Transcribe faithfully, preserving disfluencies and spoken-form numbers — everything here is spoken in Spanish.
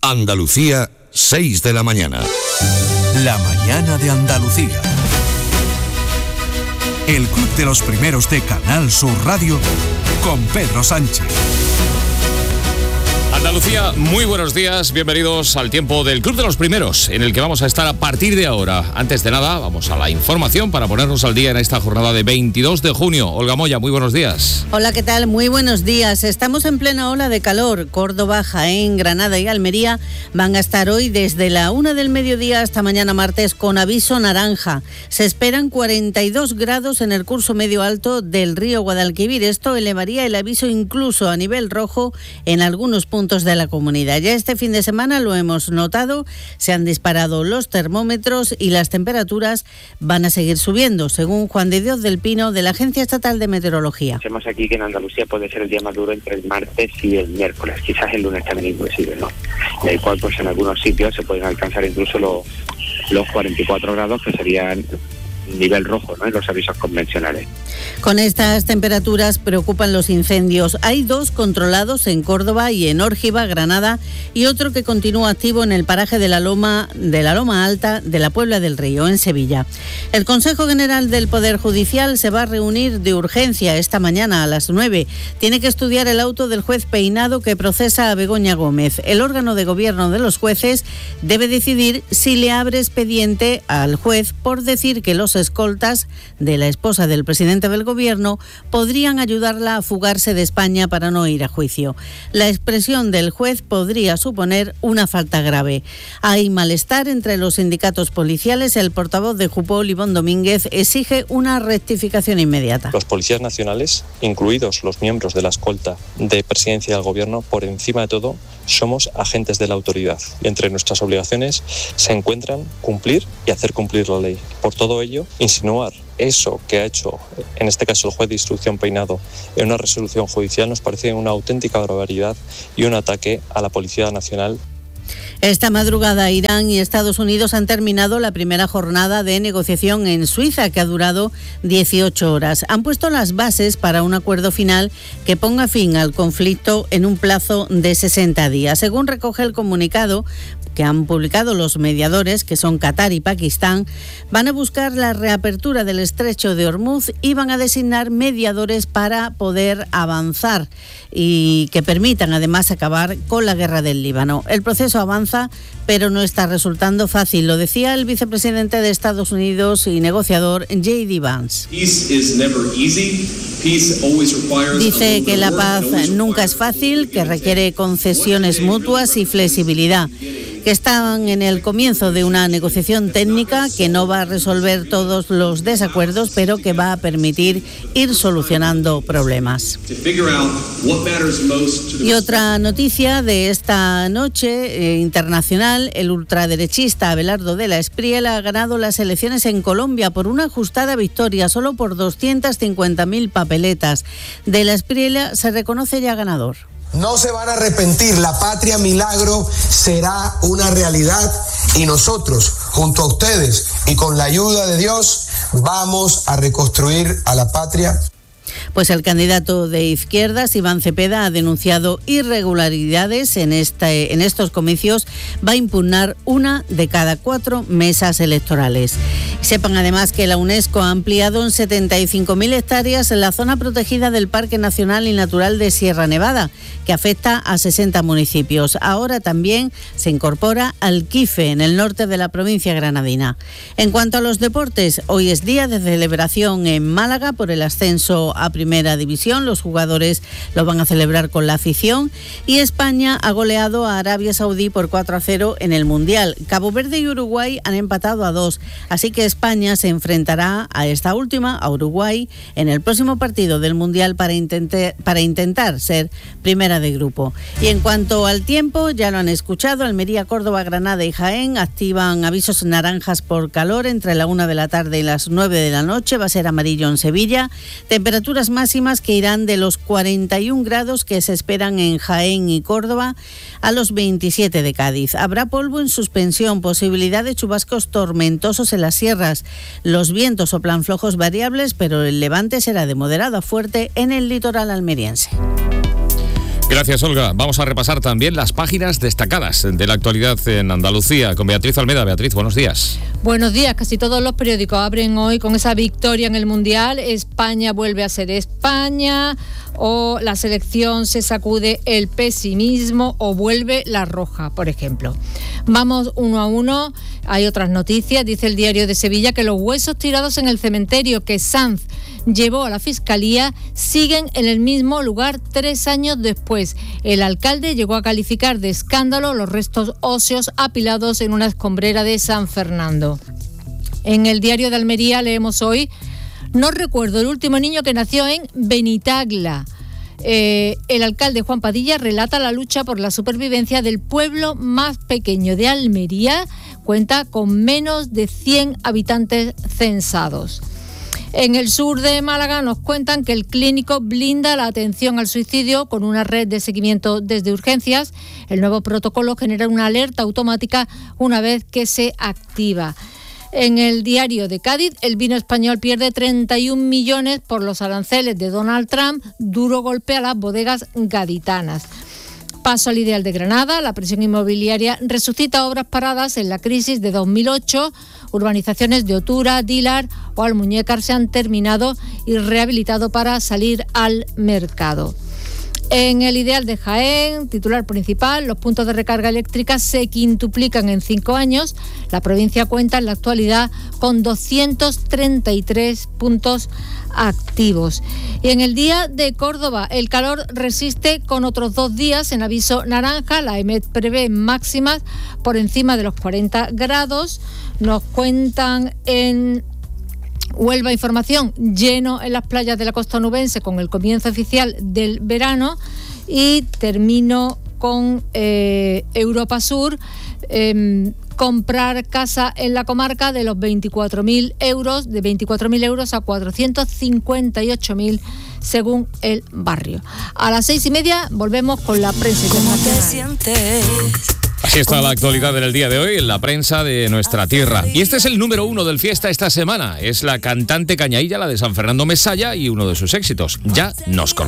Andalucía, seis de la mañana. La mañana de Andalucía. El Club de los Primeros de Canal Sur Radio con Pedro Sánchez. Andalucía, muy buenos días, bienvenidos al tiempo del Club de los Primeros, en el que vamos a estar a partir de ahora. Antes de nada, vamos a la información para ponernos al día en esta jornada de veintidós de junio. Olga Moya, muy buenos días. Hola, ¿qué tal? Muy buenos días. Estamos en plena ola de calor. Córdoba, Jaén, Granada y Almería van a estar hoy desde la una del mediodía hasta mañana martes con aviso naranja. Se esperan cuarenta y dos grados en el curso medio alto del río Guadalquivir. Esto elevaría el aviso incluso a nivel rojo en algunos puntos de la comunidad. Ya este fin de semana lo hemos notado, se han disparado los termómetros y las temperaturas van a seguir subiendo, según Juan de Dios del Pino, de la Agencia Estatal de Meteorología. Hacemos aquí que en Andalucía puede ser el día más duro entre el martes y el miércoles, quizás el lunes también inclusive, ¿no? En el cual pues en algunos sitios se pueden alcanzar incluso los, los cuarenta y cuatro grados, que serían nivel rojo, ¿no?, en los avisos convencionales. Con estas temperaturas preocupan los incendios. Hay dos controlados en Córdoba y en Órgiva, Granada, y otro que continúa activo en el paraje de la Loma, de la Loma Alta de la Puebla del Río, en Sevilla. El Consejo General del Poder Judicial se va a reunir de urgencia esta mañana a las nueve. Tiene que estudiar el auto del juez Peinado que procesa a Begoña Gómez. El órgano de gobierno de los jueces debe decidir si le abre expediente al juez por decir que los escoltas de la esposa del presidente del gobierno podrían ayudarla a fugarse de España para no ir a juicio. La expresión del juez podría suponer una falta grave. Hay malestar entre los sindicatos policiales. El portavoz de Jupol, Ivón Domínguez, exige una rectificación inmediata. Los policías nacionales, incluidos los miembros de la escolta de presidencia del gobierno, por encima de todo, somos agentes de la autoridad. Y entre nuestras obligaciones se encuentran cumplir y hacer cumplir la ley. Por todo ello, insinuar eso que ha hecho, en este caso el juez de instrucción Peinado, en una resolución judicial nos parece una auténtica barbaridad y un ataque a la Policía Nacional. Esta madrugada Irán y Estados Unidos han terminado la primera jornada de negociación en Suiza, que ha durado dieciocho horas. Han puesto las bases para un acuerdo final que ponga fin al conflicto en un plazo de sesenta días. Según recoge el comunicado que han publicado los mediadores, que son Qatar y Pakistán, van a buscar la reapertura del estrecho de Hormuz y van a designar mediadores para poder avanzar y que permitan además acabar con la guerra del Líbano. El proceso avanza, pero no está resultando fácil, lo decía el vicepresidente de Estados Unidos y negociador J D Vance. Dice que la paz nunca es fácil, que requiere concesiones mutuas y flexibilidad, que están en el comienzo de una negociación técnica que no va a resolver todos los desacuerdos, pero que va a permitir ir solucionando problemas. Y otra noticia de esta noche eh, internacional: el ultraderechista Abelardo de la Espriel ha ganado las elecciones en Colombia por una ajustada victoria, solo por doscientas cincuenta mil papeletas. De la Espriel se reconoce ya ganador. No se van a arrepentir, la patria milagro será una realidad y nosotros, junto a ustedes y con la ayuda de Dios, vamos a reconstruir a la patria. Pues el candidato de izquierdas, Iván Cepeda, ha denunciado irregularidades en, este, en estos comicios. Va a impugnar una de cada cuatro mesas electorales. Sepan además que la UNESCO ha ampliado en setenta y cinco mil hectáreas la zona protegida del Parque Nacional y Natural de Sierra Nevada, que afecta a sesenta municipios. Ahora también se incorpora Alquife, en el norte de la provincia granadina. En cuanto a los deportes, hoy es día de celebración en Málaga por el ascenso a Primera División. Los jugadores lo van a celebrar con la afición. Y España ha goleado a Arabia Saudí por cuatro a cero en el Mundial. Cabo Verde y Uruguay han empatado a dos, así que España se enfrentará a esta última, a Uruguay, en el próximo partido del Mundial para intentar, para intentar ser primera de grupo. Y en cuanto al tiempo, ya lo han escuchado, Almería, Córdoba, Granada y Jaén activan avisos naranjas por calor entre la una de la tarde y las nueve de la noche. Va a ser amarillo en Sevilla. Temperaturas máximas que irán de los cuarenta y un grados que se esperan en Jaén y Córdoba a los veintisiete de Cádiz. Habrá polvo en suspensión, posibilidad de chubascos tormentosos en las sierras. Los vientos soplan flojos variables, pero el levante será de moderado a fuerte en el litoral almeriense. Gracias, Olga. Vamos a repasar también las páginas destacadas de la actualidad en Andalucía con Beatriz Almeda. Beatriz, buenos días. Buenos días. Casi todos los periódicos abren hoy con esa victoria en el Mundial. España vuelve a ser España, o la selección se sacude el pesimismo, o vuelve la roja, por ejemplo. Vamos uno a uno. Hay otras noticias. Dice el Diario de Sevilla que los huesos tirados en el cementerio que Sanz llevó a la Fiscalía siguen en el mismo lugar tres años después. El alcalde llegó a calificar de escándalo los restos óseos apilados en una escombrera de San Fernando. En el Diario de Almería leemos hoy: no recuerdo el último niño que nació en Benitagla. Eh, el alcalde Juan Padilla relata la lucha por la supervivencia del pueblo más pequeño de Almería. Cuenta con menos de cien habitantes censados. En el sur de Málaga nos cuentan que el clínico blinda la atención al suicidio con una red de seguimiento desde urgencias. El nuevo protocolo genera una alerta automática una vez que se activa. En el Diario de Cádiz, el vino español pierde treinta y un millones por los aranceles de Donald Trump. Duro golpe a las bodegas gaditanas. Paso al Ideal de Granada. La presión inmobiliaria resucita obras paradas en la crisis de dos mil ocho. Urbanizaciones de Otura, Dilar o Almuñécar se han terminado y rehabilitado para salir al mercado. En el Ideal de Jaén, titular principal: los puntos de recarga eléctrica se quintuplican en cinco años. La provincia cuenta en la actualidad con doscientos treinta y tres puntos activos. Y en el Día de Córdoba, el calor resiste con otros dos días en aviso naranja. La EMET prevé máximas por encima de los cuarenta grados. Nos cuentan en Huelva Información, lleno en las playas de la costa onubense con el comienzo oficial del verano. Y termino con eh, Europa Sur. Eh, comprar casa en la comarca de los veinticuatro mil euros, de veinticuatro mil euros a cuatrocientos cincuenta y ocho mil según el barrio. A las seis y media volvemos con la prensa internacional. Así está la actualidad del día de hoy en la prensa de nuestra tierra. Y este es el número uno del Fiesta esta semana. Es la cantante cañailla, la de San Fernando Mesalla, y uno de sus éxitos, Ya nos conocemos.